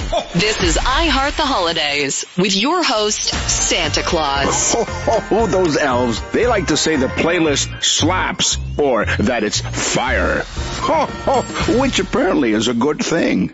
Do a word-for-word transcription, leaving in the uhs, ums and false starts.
This is I Heart the Holidays with your host, Santa Claus. Oh, oh, those elves, they like to say the playlist slaps or that it's fire. Oh, oh, which apparently is a good thing.